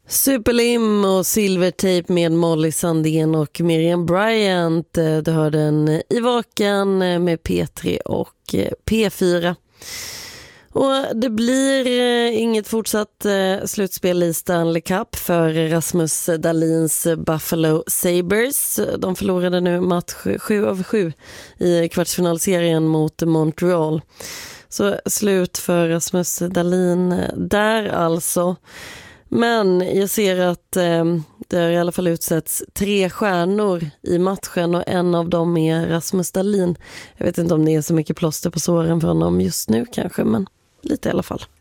Superlim och Silvertape med Molly Sandén och Miriam Bryant. Du hörde en i Vaken med P3 och P4. Och det blir inget fortsatt slutspel i Stanley Cup för Rasmus Dahlins Buffalo Sabres. De förlorade nu match 7-7 i kvartsfinalserien mot Montreal. Så slut för Rasmus Dahlin där alltså. Men jag ser att det har i alla fall utsätts 3 stjärnor i matchen och en av dem är Rasmus Dahlin. Jag vet inte om det är så mycket plåster på såren för honom just nu kanske, men lite i alla fall.